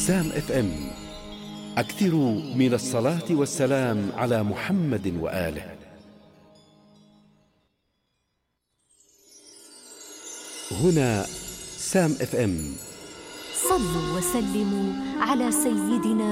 سام اف ام. أكثروا من الصلاة والسلام على محمد وآله. هنا سام اف ام. صلوا وسلموا على سيدنا